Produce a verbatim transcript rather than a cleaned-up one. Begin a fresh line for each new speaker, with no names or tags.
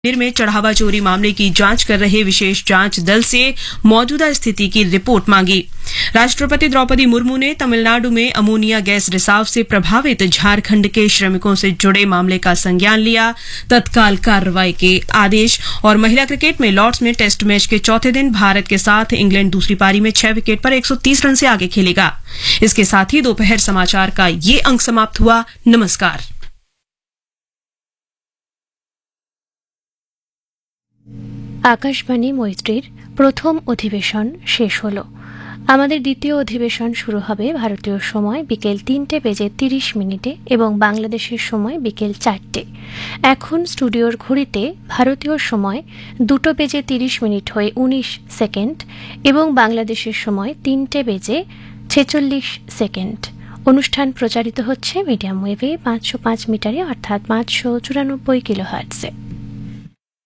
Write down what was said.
कश्मीर में चढ़ावा चोरी मामले की जांच कर रहे विशेष जांच दल से मौजूदा स्थिति की रिपोर्ट मांगी। राष्ट्रपति द्रौपदी मुर्मू ने तमिलनाडु में अमोनिया गैस रिसाव से प्रभावित झारखंड के श्रमिकों से जुड़े मामले का संज्ञान लिया, तत्काल कार्रवाई के आदेश। और महिला क्रिकेट में लॉर्ड्स में टेस्ट मैच के चौथे दिन भारत के साथ इंग्लैंड दूसरी पारी में छह विकेट पर एक सौ तीस रन से आगे खेलेगा। इसके साथ ही दोपहर समाचार का ये अंक समाप्त हुआ। नमस्कार।
আকাশবাণী মৈত্রীর প্রথম অধিবেশন শেষ হলো। আমাদের দ্বিতীয় অধিবেশন শুরু হবে ভারতীয় সময় বিকেল তিনটে বেজে তিরিশ মিনিটে এবং বাংলাদেশের সময় বিকেল চারটে। এখন স্টুডিওর ঘড়িতে ভারতীয় সময় দুটো বেজে তিরিশ মিনিট হয়ে উনিশ সেকেন্ড এবং বাংলাদেশের সময় তিনটে বেজে ছেচল্লিশ সেকেন্ড। অনুষ্ঠান প্রচারিত হচ্ছে মিডিয়াম ওয়েভে পাঁচশো পাঁচ মিটারে অর্থাৎ পাঁচশো চুরানব্বই কিলো হার্টজে।